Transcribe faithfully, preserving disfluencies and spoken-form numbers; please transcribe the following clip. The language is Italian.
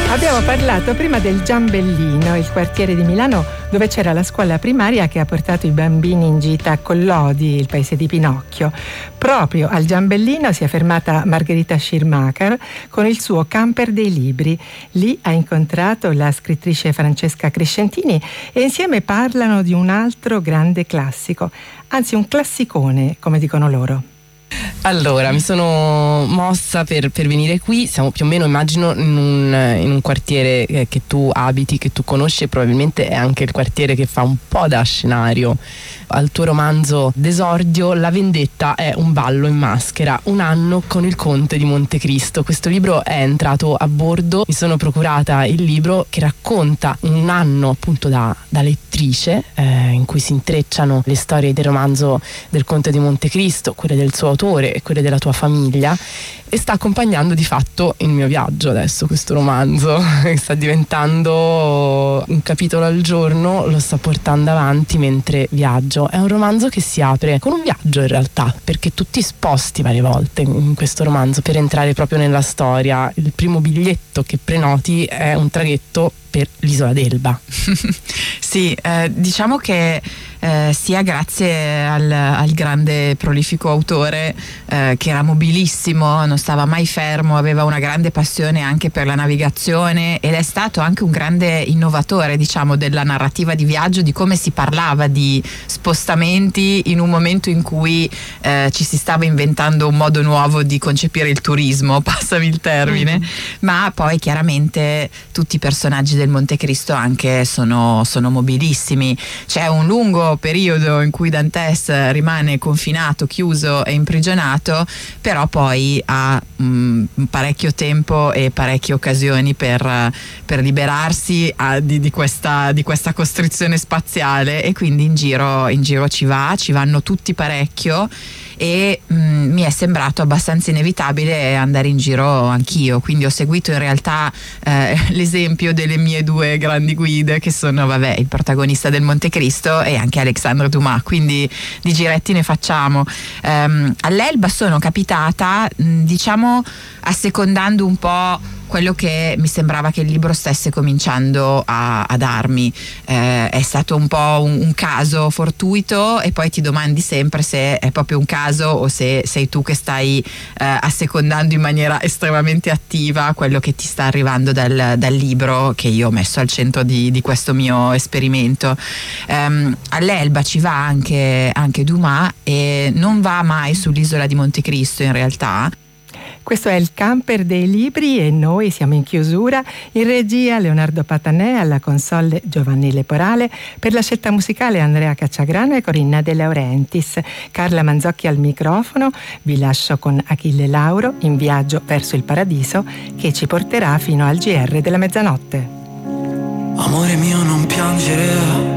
Abbiamo parlato prima del Giambellino, il quartiere di Milano dove c'era la scuola primaria che ha portato i bambini in gita a Collodi, il paese di Pinocchio. Proprio al Giambellino si è fermata Margherita Schirmacher con il suo Camper dei libri. Lì ha incontrato la scrittrice Francesca Crescentini e insieme parlano di un altro grande classico, anzi un classicone, come dicono loro. Allora, mi sono mossa per, per venire qui. Siamo più o meno, immagino, in un, in un quartiere che, che tu abiti, che tu conosci, e probabilmente è anche il quartiere che fa un po' da scenario al tuo romanzo d'esordio. La vendetta è un ballo in maschera, un anno con il conte di Montecristo. Questo libro è entrato a bordo, mi sono procurata il libro che racconta un anno appunto da, da lettrice, eh, in cui si intrecciano le storie del romanzo del conte di Montecristo, quelle del suo autore e quelle della tua famiglia, e sta accompagnando di fatto il mio viaggio adesso, questo romanzo che sta diventando un capitolo al giorno, lo sta portando avanti mentre viaggio. È un romanzo che si apre con un viaggio in realtà, perché tu ti sposti varie volte in questo romanzo per entrare proprio nella storia. Il primo biglietto che prenoti è un traghetto per l'isola d'Elba. Sì, eh, diciamo che eh, sia grazie al, al grande prolifico autore eh, che era mobilissimo, non stava mai fermo, aveva una grande passione anche per la navigazione ed è stato anche un grande innovatore, diciamo, della narrativa di viaggio, di come si parlava di spostamenti in un momento in cui eh, ci si stava inventando un modo nuovo di concepire il turismo, passami il termine, mm. ma poi chiaramente tutti i personaggi del Montecristo anche sono, sono mobilissimi. C'è un lungo periodo in cui Dantes rimane confinato, chiuso e imprigionato, però poi ha mh, parecchio tempo e parecchie occasioni per, per liberarsi a, di, di, questa, di questa costrizione spaziale, e quindi in giro, in giro ci va, ci vanno tutti parecchio, e mh, mi è sembrato abbastanza inevitabile andare in giro anch'io, quindi ho seguito in realtà eh, l'esempio delle mie due grandi guide, che sono vabbè il protagonista del Montecristo e anche Alexandre Dumas, quindi di giretti ne facciamo. Um, all'Elba sono capitata, mh, diciamo assecondando un po' quello che mi sembrava che il libro stesse cominciando a, a darmi. Eh, è stato un po' un, un caso fortuito, e poi ti domandi sempre se è proprio un caso o se sei tu che stai eh, assecondando in maniera estremamente attiva quello che ti sta arrivando dal, dal libro che io ho messo al centro di, di questo mio esperimento. Um, all'Elba ci va anche, anche Dumas, e non va mai sull'isola di Montecristo in realtà. Questo è il Camper dei libri e noi siamo in chiusura. In regia Leonardo Patanè, alla console Giovanni Leporale, per la scelta musicale Andrea Cacciagrano e Corinna De Laurentiis, Carla Manzocchi al microfono. Vi lascio con Achille Lauro in viaggio verso il paradiso, che ci porterà fino al G R della mezzanotte. Amore mio, non piangere,